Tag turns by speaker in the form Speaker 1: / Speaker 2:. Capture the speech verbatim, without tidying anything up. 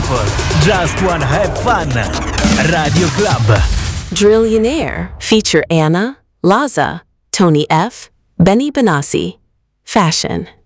Speaker 1: Beautiful, Just Wanna Have Fun, Radio Club.
Speaker 2: Drillionaire feature Anna, Laza, Tony F, Benny Benassi. Fashion.